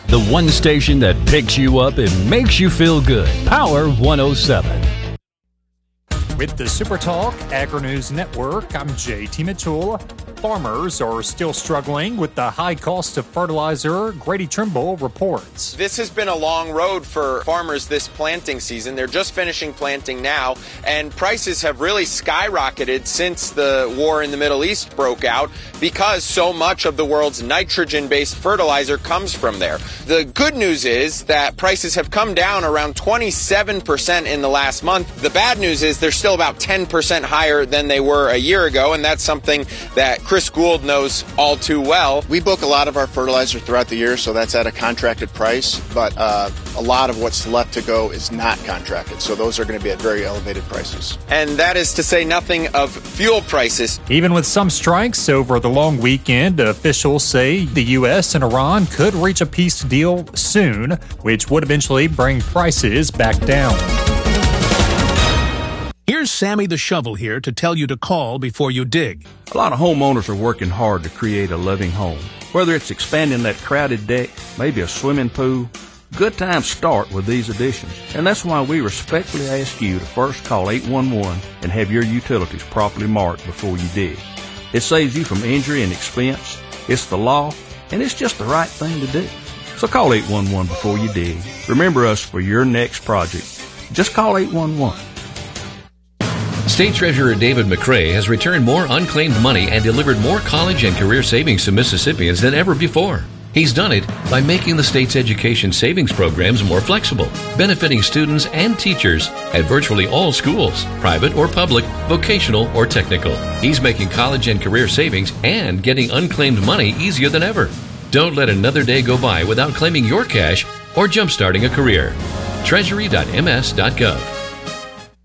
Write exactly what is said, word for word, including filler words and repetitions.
The one station that picks you up and makes you feel good. Power one oh seven. With the Super Talk Agri-News Network, I'm J T Mitchell. Farmers are still struggling with the high cost of fertilizer. Grady Trimble reports. This has been a long road for farmers this planting season. They're just finishing planting now, and prices have really skyrocketed since the war in the Middle East broke out because so much of the world's nitrogen-based fertilizer comes from there. The good news is that prices have come down around twenty-seven percent in the last month. The bad news is they're still about ten percent higher than they were a year ago, and that's something that Chris Gould knows all too well. We book a lot of our fertilizer throughout the year, so that's at a contracted price, but uh, a lot of what's left to go is not contracted, so those are going to be at very elevated prices. And that is to say nothing of fuel prices. Even with some strikes over the long weekend, officials say the U S and Iran could reach a peace deal soon, which would eventually bring prices back down. Here's Sammy the Shovel here to tell you to call before you dig. A lot of homeowners are working hard to create a living home. Whether it's expanding that crowded deck, maybe a swimming pool, good times start with these additions. And that's why we respectfully ask you to first call eight one one and have your utilities properly marked before you dig. It saves you from injury and expense. It's the law, and it's just the right thing to do. So call eight one one before you dig. Remember us for your next project. Just call eight one one. State Treasurer David McRae has returned more unclaimed money and delivered more college and career savings to Mississippians than ever before. He's done it by making the state's education savings programs more flexible, benefiting students and teachers at virtually all schools, private or public, vocational or technical. He's making college and career savings and getting unclaimed money easier than ever. Don't let another day go by without claiming your cash or jumpstarting a career. treasury dot m s dot gov.